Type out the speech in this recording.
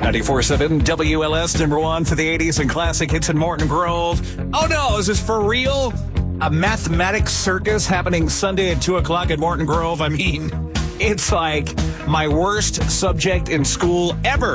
94.7 WLS, number one for the 80s and classic hits in Morton Grove. Oh no, is this for real? A mathematics circus happening Sunday at 2 o'clock at Morton Grove. I mean, it's like my worst subject in school ever.